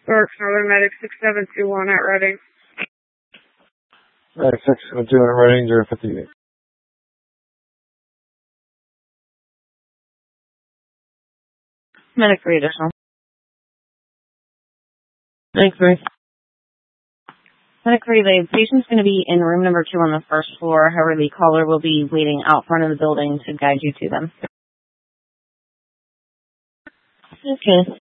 York Northern Medic 6721 at Reading. Medic 672 at Reading, 058. Medic 3 additional. Medic 3. Medic 3, the patient's going to be in room number 2 on the first floor. However, the caller will be waiting out front of the building to guide you to them. Okay.